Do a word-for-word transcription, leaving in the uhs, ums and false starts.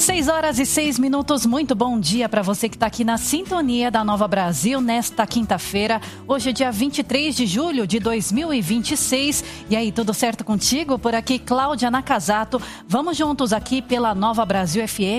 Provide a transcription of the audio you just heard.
seis horas e seis minutos, muito bom dia para você que está aqui na sintonia da Nova Brasil nesta quinta-feira. Hoje é dia vinte e três de julho de dois mil e vinte e seis. E aí, tudo certo contigo? Por aqui, Cláudia Nakazato. Vamos juntos aqui pela Nova Brasil F M.